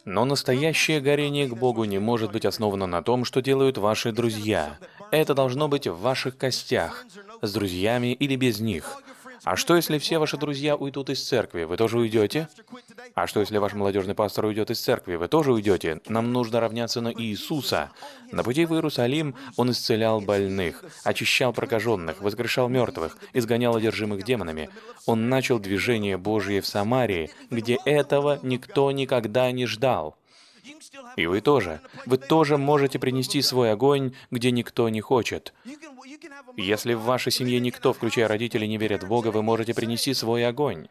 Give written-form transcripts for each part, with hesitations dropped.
Но настоящее горение к Богу не может быть основано на том, что делают ваши друзья. Это должно быть в ваших костях, с друзьями или без них. А что, если все ваши друзья уйдут из церкви? Вы тоже уйдете? А что, если ваш молодежный пастор уйдет из церкви? Вы тоже уйдете? Нам нужно равняться на Иисуса. На пути в Иерусалим Он исцелял больных, очищал прокаженных, воскрешал мертвых, изгонял одержимых демонами. Он начал движение Божье в Самарии, где этого никто никогда не ждал. И вы тоже. Вы тоже можете принести свой огонь, где никто не хочет. Если в вашей семье никто, включая родителей, не верит в Бога, вы можете принести свой огонь.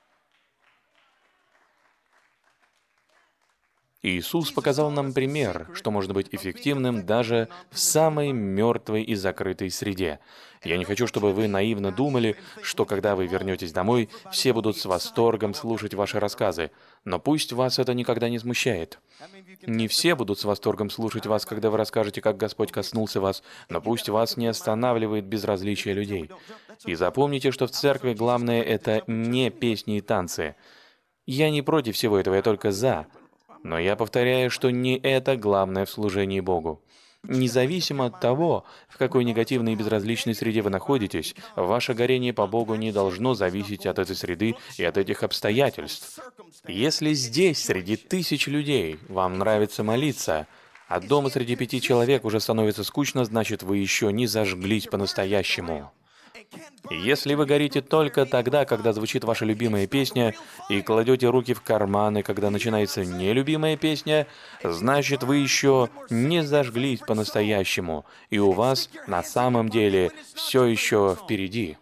Иисус показал нам пример, что можно быть эффективным даже в самой мертвой и закрытой среде. Я не хочу, чтобы вы наивно думали, что когда вы вернетесь домой, все будут с восторгом слушать ваши рассказы, но пусть вас это никогда не смущает. Не все будут с восторгом слушать вас, когда вы расскажете, как Господь коснулся вас, но пусть вас не останавливает безразличие людей. И запомните, что в церкви главное — это не песни и танцы. Я не против всего этого, я только за. Но я повторяю, что не это главное в служении Богу. Независимо от того, в какой негативной и безразличной среде вы находитесь, ваше горение по Богу не должно зависеть от этой среды и от этих обстоятельств. Если здесь, среди тысяч людей, вам нравится молиться, а дома среди 5 человек уже становится скучно, значит, вы еще не зажглись по-настоящему. Если вы горите только тогда, когда звучит ваша любимая песня, и кладете руки в карманы, когда начинается нелюбимая песня, значит, вы еще не зажглись по-настоящему, и у вас на самом деле все еще впереди.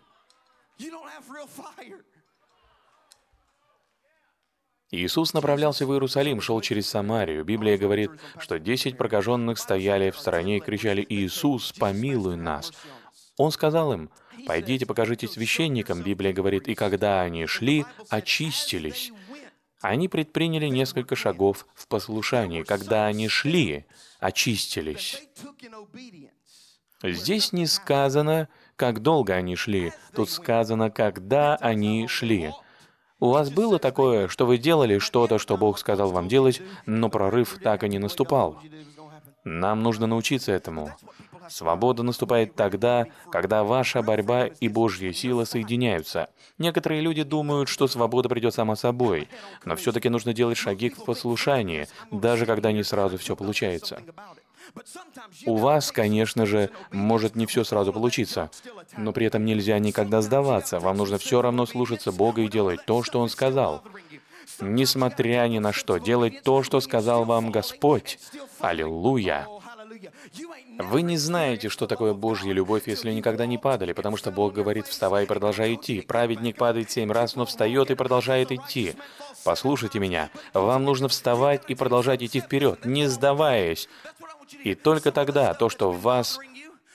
Иисус направлялся в Иерусалим, шел через Самарию. Библия говорит, что 10 прокаженных стояли в стороне и кричали: «Иисус, помилуй нас!» Он сказал им: «Пойдите, покажитесь священникам», Библия говорит, и когда они шли, очистились. Они предприняли несколько шагов в послушании. Когда они шли, очистились. Здесь не сказано, как долго они шли, тут сказано, когда они шли. У вас было такое, что вы делали что-то, что Бог сказал вам делать, но прорыв так и не наступал? Нам нужно научиться этому. Свобода наступает тогда, когда ваша борьба и Божья сила соединяются. Некоторые люди думают, что свобода придет сама собой, но все-таки нужно делать шаги в послушании, даже когда не сразу все получается. У вас, конечно же, может не все сразу получиться, но при этом нельзя никогда сдаваться. Вам нужно все равно слушаться Бога и делать то, что Он сказал. Несмотря ни на что, делать то, что сказал вам Господь. Аллилуйя! Вы не знаете, что такое Божья любовь, если никогда не падали, потому что Бог говорит: «Вставай и продолжай идти». Праведник падает 7 раз, но встает и продолжает идти. Послушайте меня, вам нужно вставать и продолжать идти вперед, не сдаваясь. И только тогда то, что в вас,